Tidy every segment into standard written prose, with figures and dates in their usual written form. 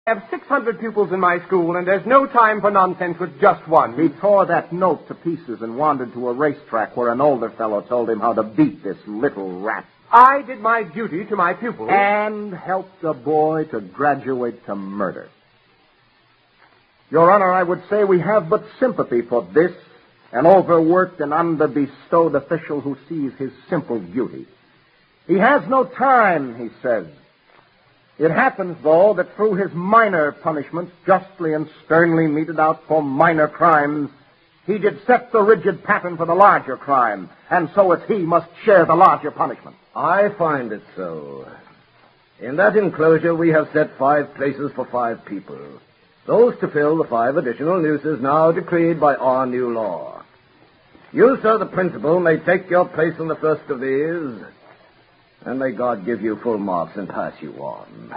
I have 600 pupils in my school, and there's no time for nonsense with just one. He tore that note to pieces and wandered to a racetrack where an older fellow told him how to beat this little rat. I did my duty to my pupils. And helped a boy to graduate to murder. Your Honor, I would say we have but sympathy for this, an overworked and underbestowed official who sees his simple duty. He has no time, he says. It happens, though, that through his minor punishments, justly and sternly meted out for minor crimes, he did set the rigid pattern for the larger crime, and so it's he must share the larger punishment. I find it so. In that enclosure, we have set 5 places for 5 people. Those to fill the 5 additional nooses now decreed by our new law. You, sir, the principal, may take your place in the first of these, and may God give you full marks and pass you on.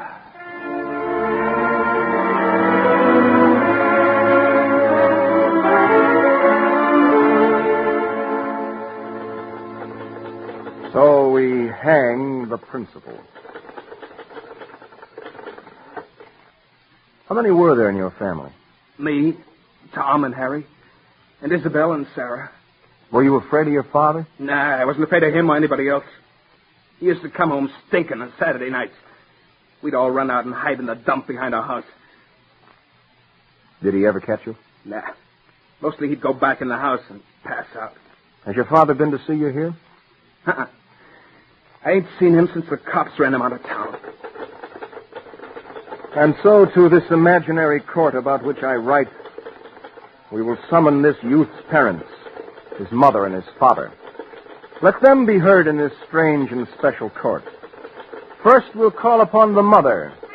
So we hang the principal. How many were there in your family? Me, Tom, and Harry, and Isabel and Sarah. Were you afraid of your father? Nah, I wasn't afraid of him or anybody else. He used to come home stinking on Saturday nights. We'd all run out and hide in the dump behind our house. Did he ever catch you? Nah. Mostly he'd go back in the house and pass out. Has your father been to see you here? Uh-uh. I ain't seen him since the cops ran him out of town. And so to this imaginary court about which I write, we will summon this youth's parents, his mother and his father. Let them be heard in this strange and special court. First, we'll call upon the mother,